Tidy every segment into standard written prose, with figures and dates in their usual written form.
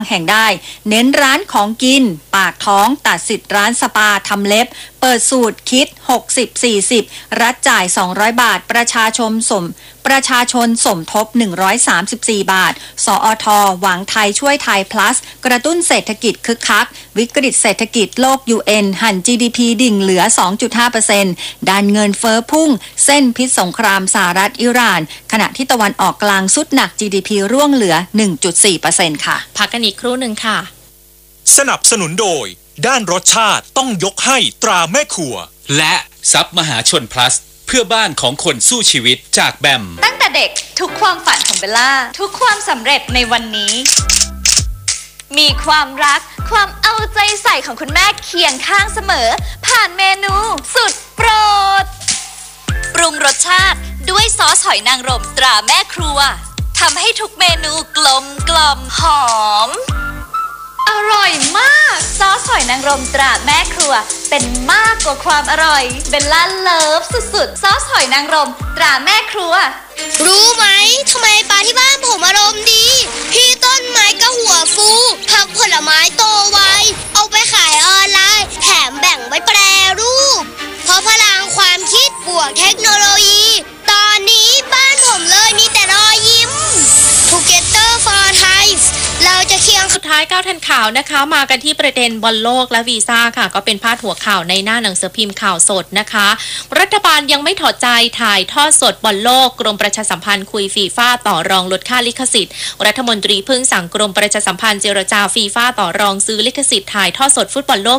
แห่งได้เน้นร้านของกินปากท้องตัดสิทธิ์ร้านสปาทำเล็บเปิดสูตรคิด60-40รัฐจ่าย200บาทประชาชนสมทบ134บาทสอท.หวังไทยช่วยไทย plus กระตุ้นเศรษฐกิจคึกคักวิกฤตเศรษฐกิจโลก UN หั่น GDP ดิ่งเหลือ 2.5% ดันเงินเฟ้อพุ่งเส้นพิษสงครามสหรัฐอิหร่านขณะที่ตะวันออกกลางสุดหนัก GDP ร่วงเหลือ 1.4% ค่ะพักกันอีกครู่หนึ่งค่ะสนับสนุนโดยด้านรสชาติต้องยกให้ตราแม่ครัวและซับมหาชน plus เพื่อบ้านของคนสู้ชีวิตจากแบมตั้งแต่เด็กทุกความฝันของเบลล่าทุกความสำเร็จในวันนี้มีความรักความเอาใจใส่ของคุณแม่เคียงข้างเสมอผ่านเมนูสุดโปรดปรุงรสชาติด้วยซอสหอยนางรมตราแม่ครัวทำให้ทุกเมนูกลมหอมอร่อยมากซอสหอยนางรมตราแม่ครัวเป็นมากกว่าความอร่อยเบลล่าเลิฟสุดๆซอสหอยนางรมตราแม่ครัวรู้ไหมทำไมปลาที่บ้านผมอารมณ์ดีพี่ต้นไม้ก็หัวฟูผักผลไม้โตไวเอาไปขายออนไลน์แถมแบ่งไว้แปรรูปเพราะพลังความคิดบวกเทคโนโลยีตอนนี้บ้านผมเลยมีแต่รอยยิ้ม Together for Thai เราจะเคียงสุดท้าย9ทันข่าวนะคะมากันที่ประเด็นบอลโลกและวีซ่าค่ะก็เป็นพาดหัวข่าวในหน้าหนังสือพิมพ์ข่าวสดนะคะรัฐบาลยังไม่ถอดใจถ่ายทอดสดบอลโลกกรมประชาสัมพันธ์คุยฟีฟ่าต่อรองลดค่าลิขสิทธิ์รัฐมนตรีพึ่งสั่งกรมประชาสัมพันธ์เจรจาฟีฟ่าต่อรองซื้อลิขสิทธิ์ถ่ายทอดสดฟุตบอลโลก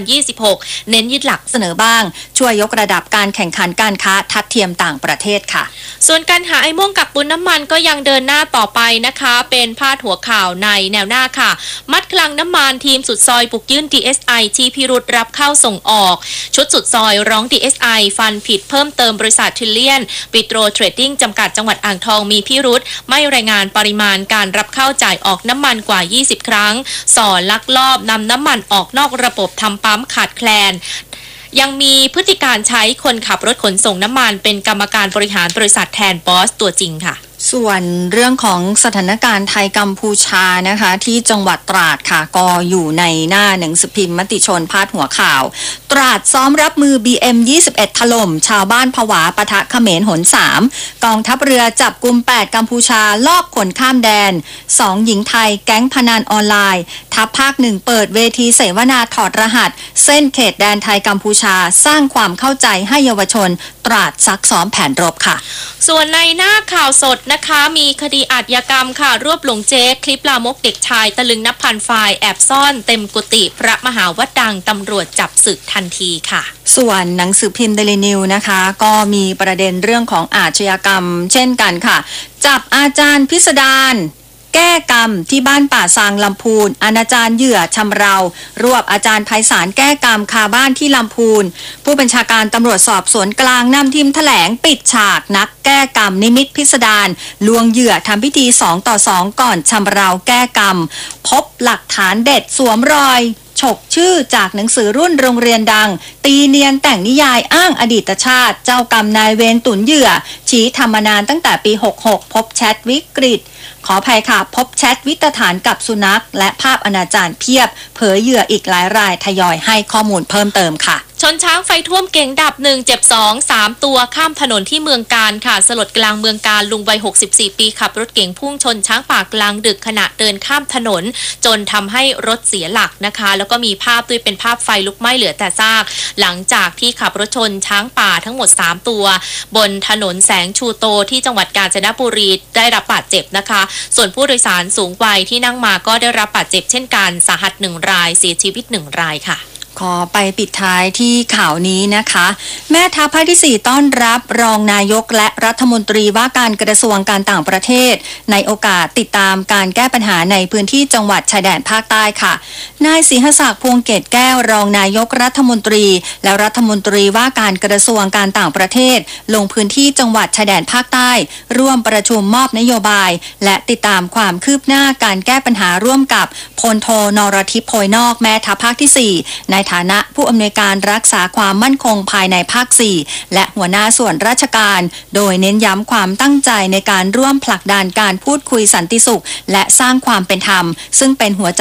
2026เน้นยึดหลักเสนอบ้างช่วยยกระดับการแข่งขันการค้าทัดเทียมต่างประเทศค่ะส่วนการหาไอ้ม่วงกักตุนน้ำมันก็ยังเดินหน้าต่อไปนะคะเป็นพาดหัวข่าวในแนวหน้าค่ะมัดคลังน้ำมันทีมสุดซอยบุกยื่น DSI ชี้พิรุธรับเข้าส่งออกชุดสุดซอยร้อง DSI ฟันผิดเพิ่มเติมบริษัททริลเลียนปิโตรเทรดดิ้งจำกัดจังหวัดอ่างทองมีพิรุธไม่รายงานปริมาณการรับเข้าจ่ายออกน้ำมันกว่า20ครั้งส่อลักลอบนำน้ำมันออกนอกระบบทำปั๊มขาดแคลนยังมีพฤติการใช้คนขับรถขนส่งน้ำมันเป็นกรรมการบริหารบริษัทแทนบอสตัวจริงค่ะส่วนเรื่องของสถานการณ์ไทยกัมพูชานะคะที่จังหวัดตราดค่ะก็อยู่ในหน้าหนังสือพิมพ์มติชนพาดหัวข่าวตราดซ้อมรับมือ BM21 ถล่มชาวบ้านผวาปะทะเขมรหน3กองทัพเรือจับกุม8กัมพูชาลอบขนข้ามแดน2หญิงไทยแก๊งพนันออนไลน์ทัพภาค1เปิดเวทีเสวนาถอดรหัสเส้นเขตแดนไทยกัมพูชาสร้างความเข้าใจให้เยาวชนตราดซักซ้อมแผนรบค่ะส่วนในหน้าข่าวสดนะคะมีคดีอาชญากรรมค่ะรวบหลงเจ๊คลิปลามกเด็กชายตะลึงนับพันไฟล์แอบซ่อนเต็มกุฏิพระมหาวัดดังตำรวจจับศึกทันทีค่ะส่วนหนังสือพิมพ์เดลินิวนะคะก็มีประเด็นเรื่องของอาชญากรรมเช่นกันค่ะจับอาจารย์พิสดารแก้กรรมที่บ้านป่าซางลำพูนอนาจารเหยื่อชำเรารวบอาจารย์ไพศาลแก้กรรมคาบ้านที่ลำพูนผู้บัญชาการตำรวจสอบสวนกลางนำทีมแถลงปิดฉากนักแก้กรรมนิมิตพิสดารลวงเหยื่อทำพิธี2 ต่อ 2ก่อนชำเราแก้กรรมพบหลักฐานเด็ดสวมรอยฉกชื่อจากหนังสือรุ่นโรงเรียนดังตีเนียนแต่งนิยายอ้างอดีตชาติเจ้ากรรมนายเวรตุนเหยื่อชี้ทำมานานตั้งแต่ปี66พบแชทวิกฤตขออภัยค่ะพบแชทวิตฐานกับสุนัขและภาพอนาจารเพียบเผยเหยื่ออีกหลายรายทยอยให้ข้อมูลเพิ่มเติมค่ะชนช้างไฟท่วมเก่งดับ1เจ็บ2 3ตัวข้ามถนนที่เมืองกาญค่ะสลดกลางเมืองกาญลุงวัย64ปีขับรถเก๋งพุ่งชนช้างป่ากลางดึกขณะเดินข้ามถนนจนทำให้รถเสียหลักนะคะแล้วก็มีภาพด้วยเป็นภาพไฟลุกไหม้เหลือแต่ซากหลังจากที่ขับรถชนช้างป่าทั้งหมด3ตัวบนถนนแสงชูโตที่จังหวัดกาญจนบุรีได้รับบาดเจ็บนะคะส่วนผู้โดยสารสูงวัยที่นั่งมาก็ได้รับบาดเจ็บเช่นกันสาหัส1รายเสียชีวิต1รายค่ะขอไปปิดท้ายที่ข่าวนี้นะคะแม่ทัพภาคที่4ต้อนรับรองนายกและรัฐมนตรีว่าการกระทรวงการต่างประเทศในโอกาสติดตามการแก้ปัญหาในพื้นที่จังหวัดชายแดนภาคใต้ค่ะนายศรีหศักดิ์พวงเกตแก้วรองนายกรัฐมนตรีและรัฐมนตรีว่าการกระทรวงการต่างประเทศลงพื้นที่จังหวัดชายแดนภาคใต้ร่วมประชุมมอบนโยบายและติดตามความคืบหน้าการแก้ปัญหาร่วมกับพลโทนรทิพย์โพยนอกแม่ทัพภาคที่4ในฐานะผู้อำนวยการรักษาความมั่นคงภายในภาค4และหัวหน้าส่วนราชการโดยเน้นย้ำความตั้งใจในการร่วมผลักดันการพูดคุยสันติสุขและสร้างความเป็นธรรมซึ่งเป็นหัวใจ